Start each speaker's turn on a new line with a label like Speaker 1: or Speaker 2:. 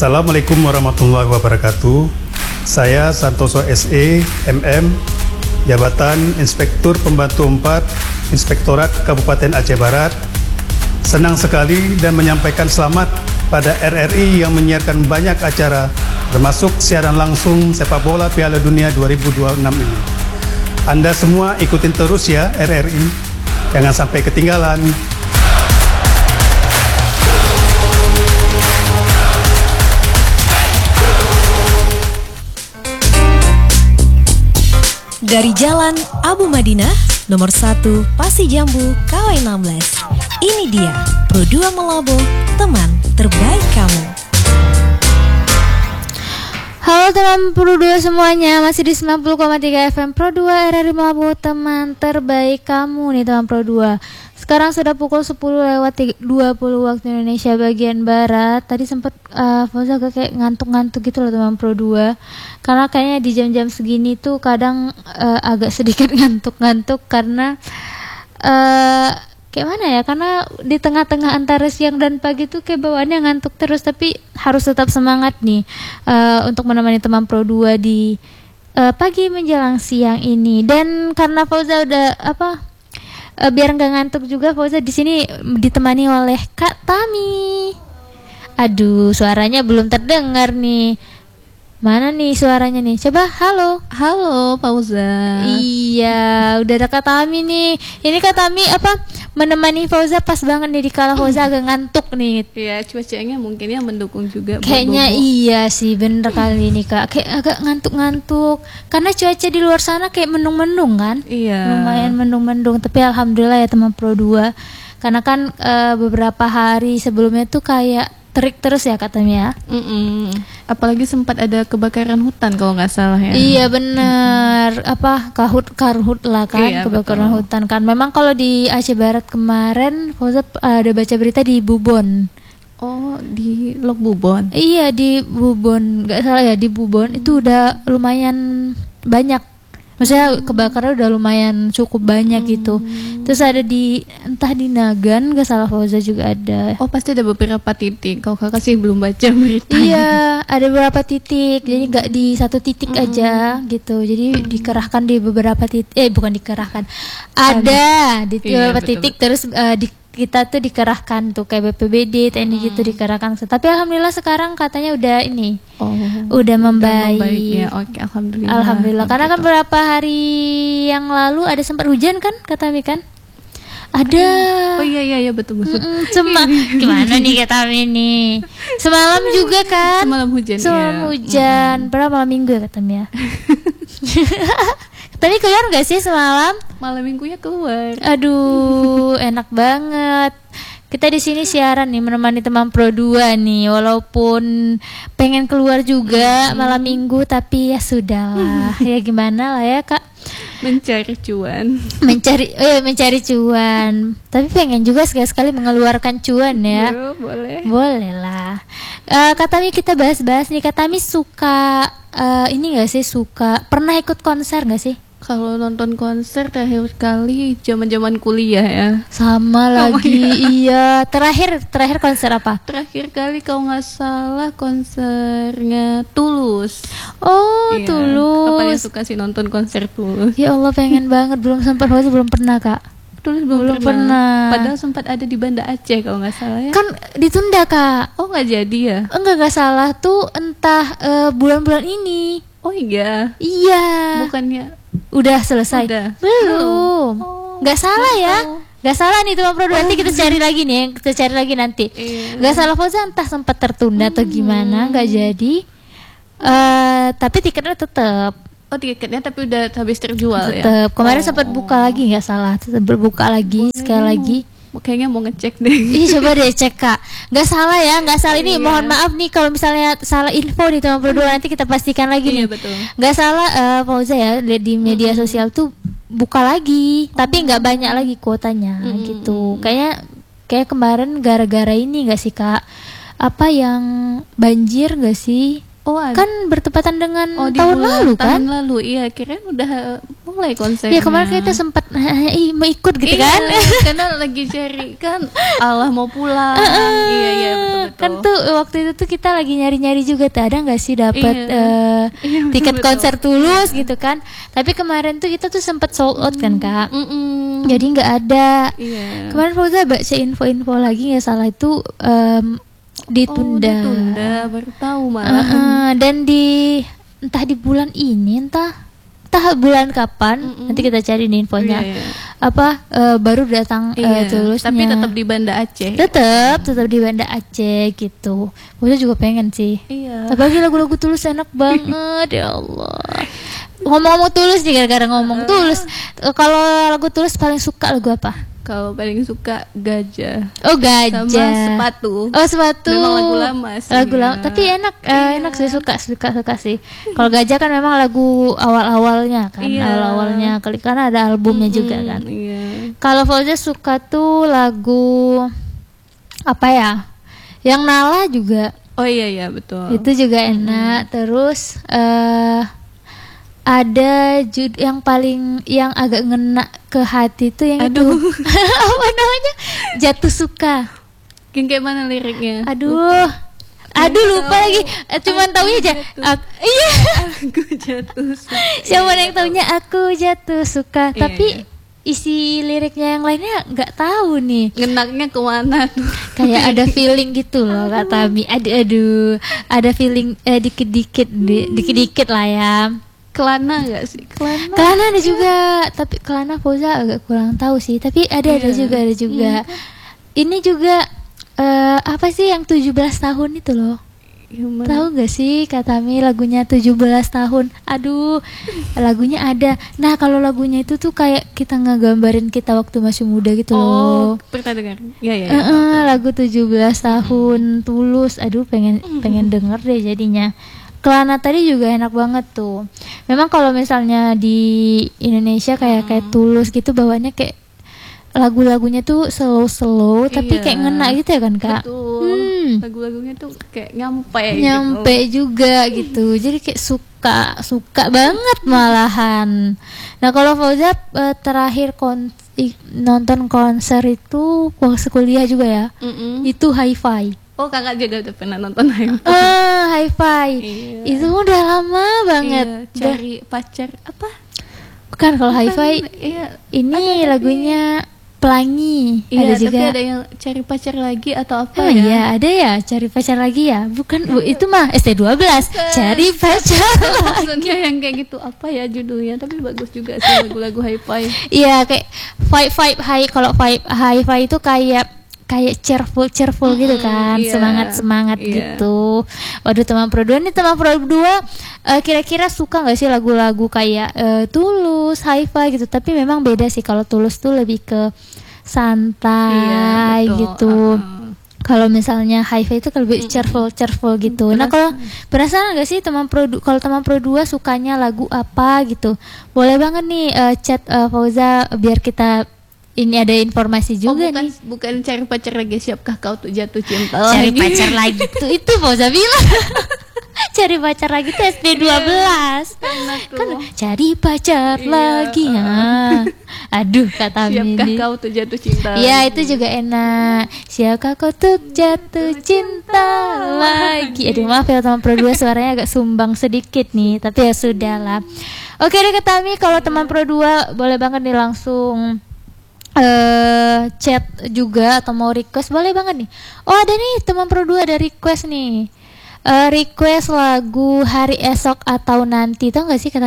Speaker 1: Assalamualaikum warahmatullahi wabarakatuh. Saya Santoso SE, MM, Jabatan Inspektur Pembantu 4, Inspektorat Kabupaten Aceh Barat. Senang sekali dan menyampaikan selamat pada RRI yang menyiarkan banyak acara, termasuk siaran langsung sepak bola Piala Dunia 2026 ini. Anda semua ikutin terus ya RRI, jangan sampai ketinggalan.
Speaker 2: Dari Jalan Abu Madinah, nomor 1, Pasi Jambu, KW 16. Ini dia, Pro 2 Melabo, teman terbaik kamu.
Speaker 3: Halo teman Pro 2 semuanya, masih di 90,3 FM Pro 2 RRI Melabo, teman terbaik kamu nih teman Pro 2. Sekarang sudah pukul 10:20 waktu Indonesia bagian Barat. Tadi sempat Fauza kayak ngantuk-ngantuk gitu loh teman Pro 2. Karena kayaknya di jam-jam segini tuh kadang agak sedikit ngantuk-ngantuk karena kayak mana ya? Karena di tengah-tengah antara siang dan pagi tuh kayak bawaannya ngantuk terus, tapi harus tetap semangat nih untuk menemani teman Pro 2 di pagi menjelang siang ini. Dan karena Fauza udah biar nggak ngantuk juga, Fauza di sini ditemani oleh Kak Tami. Aduh, suaranya belum terdengar nih. Mana nih suaranya nih? Coba halo.
Speaker 4: Halo Fauza.
Speaker 3: Iya, udah ada Kak Tami nih. Ini Kak Tami menemani Fauza pas banget nih di kala Fauza agak ngantuk nih.
Speaker 4: Iya, cuacanya mungkin ya mendukung juga.
Speaker 3: Kayaknya iya sih, bener kali ini Kak. Kayak agak ngantuk-ngantuk. Karena cuaca di luar sana kayak mendung-mendung kan?
Speaker 4: Iya.
Speaker 3: Lumayan mendung-mendung. Tapi alhamdulillah ya teman Pro 2. Karena kan beberapa hari sebelumnya tuh kayak terik terus ya katanya.
Speaker 4: Apalagi sempat ada kebakaran hutan kalau nggak salah ya.
Speaker 3: Iya bener, karhut lah kan,
Speaker 4: iya,
Speaker 3: kebakaran
Speaker 4: betul.
Speaker 3: hutan kan. Memang kalau di Aceh Barat kemarin Fauza ada baca berita di Bubon.
Speaker 4: Oh, di Lok Bubon.
Speaker 3: Iya di Bubon, nggak salah ya, di Bubon itu udah lumayan banyak. Maksudnya kebakaran udah lumayan cukup banyak gitu. Terus ada entah di Nagan, nggak salah Fauza juga ada.
Speaker 4: Oh, pasti ada beberapa titik. Kalau kakak sih belum baca berita.
Speaker 3: Iya, ada beberapa titik. Jadi nggak di satu titik aja gitu. Jadi dikerahkan di beberapa titik. Bukan dikerahkan. Ada di beberapa titik. Terus kita tuh dikerahkan tuh kayak BPBD, TNI gitu dikerahkan. Tapi alhamdulillah sekarang katanya udah ini. Udah membaik.
Speaker 4: Ya. Oke, alhamdulillah.
Speaker 3: Alhamdulillah. Karena kan beberapa hari yang lalu ada sempat hujan kan, kata Mi kan? Ada.
Speaker 4: Oh iya betul.
Speaker 3: Gimana nih kata Mi nih? Semalam juga kan?
Speaker 4: Semalam hujan.
Speaker 3: Semalam hujan. Berapa malam minggu ya kata Mi ya? Tadi keluar gak sih semalam?
Speaker 4: Malam minggunya keluar.
Speaker 3: Aduh, enak banget. Kita di sini siaran nih menemani teman Pro 2 nih, walaupun pengen keluar juga malam minggu, tapi ya sudahlah. Ya gimana lah ya Kak.
Speaker 4: Mencari cuan.
Speaker 3: Mencari cuan. Tapi pengen juga sekali-sekali mengeluarkan cuan ya.
Speaker 4: Boleh.
Speaker 3: Boleh lah. Kak Tami kita bahas-bahas nih. Kak Tami suka ini gak sih, pernah ikut konser gak sih?
Speaker 4: Kalau nonton konser terakhir kali zaman-zaman kuliah ya.
Speaker 3: Sama lagi. Iya. Terakhir konser apa?
Speaker 4: Terakhir kali kalau nggak salah konsernya Tulus.
Speaker 3: Oh,
Speaker 4: iya.
Speaker 3: Tulus.
Speaker 4: Apa yang suka sih nonton konser Tulus?
Speaker 3: Ya Allah, pengen banget. Belum pernah Kak.
Speaker 4: Tulus belum pernah. Padahal sempat ada di Banda Aceh kalau nggak salah ya.
Speaker 3: Kan ditunda Kak.
Speaker 4: Oh, nggak jadi ya?
Speaker 3: Nggak salah tuh entah bulan-bulan ini.
Speaker 4: Oh iya.
Speaker 3: Iya.
Speaker 4: Bukannya
Speaker 3: udah selesai?
Speaker 4: Udah.
Speaker 3: Belum. Nggak salah ya? Nggak salah nih teman Pro 2. Nanti kita cari lagi nih. Kita cari lagi nanti. Nggak salah Fauza, entah sempat tertunda atau gimana, nggak jadi. Tapi tiketnya tetap.
Speaker 4: Oh, tiketnya tapi udah habis terjual ya?
Speaker 3: Tetap. Kemarin sempat buka lagi, nggak salah. Tetap berbuka lagi sekali lagi.
Speaker 4: Kayaknya mau ngecek deh.
Speaker 3: Coba deh cek Kak. Nggak salah ya, nggak salah ini. Mohon maaf nih kalau misalnya salah info di teman Pro 2, nanti kita pastikan lagi nih.
Speaker 4: Betul.
Speaker 3: Nggak salah Fauza ya, di media sosial tuh buka lagi, tapi nggak banyak lagi kuotanya gitu. Kayak kemarin gara-gara ini nggak sih Kak? Apa yang banjir nggak sih?
Speaker 4: Oh, ada.
Speaker 3: Kan bertepatan dengan
Speaker 4: di
Speaker 3: tahun
Speaker 4: bulan
Speaker 3: lalu kan?
Speaker 4: Tahun lalu, iya. Kirain udah mulai konsernya.
Speaker 3: Ya kemarin kita sempat mau ikut gitu
Speaker 4: Iya,
Speaker 3: kan?
Speaker 4: karena lagi cari kan Allah mau pulang. Iya betul.
Speaker 3: Kan tuh waktu itu tuh kita lagi nyari-nyari juga tuh ada nggak sih dapat
Speaker 4: Iya,
Speaker 3: tiket
Speaker 4: betul.
Speaker 3: konser Tulus gitu kan? Tapi kemarin tuh kita tuh sempat sold out kan Kak. Jadi nggak ada.
Speaker 4: Iya.
Speaker 3: Kemarin Fauza baca info-info lagi nggak salah itu ditunda.
Speaker 4: Baru tahu malah.
Speaker 3: Dan entah di bulan ini entah bulan kapan nanti kita cari nih infonya.
Speaker 4: Iya.
Speaker 3: Baru datang Tulusnya.
Speaker 4: Tapi tetap di Banda Aceh.
Speaker 3: tetap di Banda Aceh gitu. Fauza juga pengen sih.
Speaker 4: Iya.
Speaker 3: Apalagi lagu-lagu Tulus enak banget ya Allah. Ngomong-ngomong Tulus nih gara-gara ngomong Tulus. Kalau lagu Tulus paling suka lagu apa?
Speaker 4: Kalau paling suka Gajah.
Speaker 3: Oh Gajah.
Speaker 4: Sama Sepatu.
Speaker 3: Oh Sepatu.
Speaker 4: Memang lagu lama sih.
Speaker 3: Lagu lama, tapi enak sih suka sih. Kalau Gajah kan memang lagu awal-awalnya kan, awal-awalnya kali karena ada albumnya juga kan.
Speaker 4: Iya.
Speaker 3: Kalau Fauza suka tuh lagu apa ya? Yang Nala juga.
Speaker 4: Oh iya betul.
Speaker 3: Itu juga enak. Terus ada yang yang agak ngena ke hati tuh yang itu apa namanya, Jatuh Suka.
Speaker 4: Kayak mana liriknya?
Speaker 3: Aduh lupa lagi. Cuman taunya aja iya
Speaker 4: Aku jatuh suka.
Speaker 3: siapa yang taunya Aku Jatuh Suka.
Speaker 4: Iya,
Speaker 3: Tapi isi liriknya yang lainnya nggak tahu nih.
Speaker 4: Ngenaknya kemana tuh?
Speaker 3: Kayak ada feeling gitu loh kata Mi. Aduh ada feeling dikit-dikit lah ya.
Speaker 4: Kelana nggak sih?
Speaker 3: Kelana ada juga, tapi Kelana Fauza agak kurang tahu sih. Tapi ada juga. Ini juga apa sih yang 17 tahun itu loh?
Speaker 4: Gimana?
Speaker 3: Tahu gak sih kata Mi lagunya 17 tahun? Aduh, lagunya ada. Nah kalau lagunya itu tuh kayak kita ngegambarin kita waktu masih muda gitu loh.
Speaker 4: Pernah dengar? Iya.
Speaker 3: Lagu 17 tahun Tulus. Aduh pengen denger deh jadinya. Kelana tadi juga enak banget tuh. Memang kalau misalnya di Indonesia kayak Tulus gitu bawaannya kayak lagu-lagunya tuh slow tapi kayak ngena gitu ya kan Kak.
Speaker 4: Betul. Lagu-lagunya tuh kayak nyampe
Speaker 3: gitu. Juga gitu. Jadi kayak suka banget malahan. Nah kalau Fauza terakhir nonton konser itu waktu kuliah juga ya. Itu Hi-Fi.
Speaker 4: Oh kakak juga udah pernah nonton Hi-Fi.
Speaker 3: Hi-Fi.
Speaker 4: Iya.
Speaker 3: Itu udah lama banget.
Speaker 4: Iya, cari pacar apa?
Speaker 3: Bukan kalau Hi-Fi.
Speaker 4: Iya.
Speaker 3: Ini lagunya Pelangi.
Speaker 4: Iya,
Speaker 3: Ada juga.
Speaker 4: tapi ada yang cari pacar lagi atau apa
Speaker 3: Oh iya, ada ya cari pacar lagi ya. Bukan itu mah ST12. Cari pacar.
Speaker 4: Maksudnya yang kayak gitu apa ya judulnya? Tapi bagus juga sih lagu-lagu Hi-Fi.
Speaker 3: Iya, kayak vibe high. Kalau vibe Hi-Fi itu kayak cheerful gitu kan,
Speaker 4: iya.
Speaker 3: semangat
Speaker 4: Iya.
Speaker 3: gitu. Waduh teman Pro 2 kira-kira suka nggak sih lagu-lagu kayak Tulus, Hi-Fi gitu. Tapi memang beda sih, kalau Tulus tuh lebih ke santai
Speaker 4: Iya, betul.
Speaker 3: gitu. Kalau misalnya Hi-Fi itu lebih cheerful gitu. Nah kalau penasaran nggak sih kalau teman Pro 2 sukanya lagu apa gitu, boleh banget nih chat Fauza biar kita ini ada informasi juga nih.
Speaker 4: Bukan cari pacar lagi, siapkah kau tuh jatuh cinta
Speaker 3: Cari
Speaker 4: lagi?
Speaker 3: pacar lagi tuh itu Fauza bilang. Cari pacar lagi tuh SD 12 kan, cari pacar lagi ya. Aduh kata
Speaker 4: Siapkah
Speaker 3: Mini.
Speaker 4: kau tuh jatuh cinta
Speaker 3: Ya
Speaker 4: lagi?
Speaker 3: itu juga enak. Siapkah kau tuh jatuh cinta lagi. Aduh maaf ya teman Pro 2 suaranya agak sumbang sedikit nih, tapi ya sudahlah. Oke deh kata Mi, kalau teman Pro 2 boleh banget nih langsung chat juga atau mau request boleh banget nih. Oh ada nih teman Pro 2 ada request nih. Request lagu Hari Esok atau Nanti. Tau gak sih kata